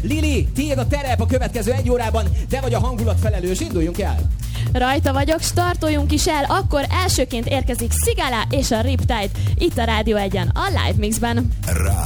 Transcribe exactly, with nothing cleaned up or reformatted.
Lili, tiéd a terep a következő egy órában, te vagy a hangulat felelős, induljunk el! Rajta vagyok, startoljunk is el, akkor elsőként érkezik Sigala és a Riptide itt a Rádió egyen, a Live Mixben.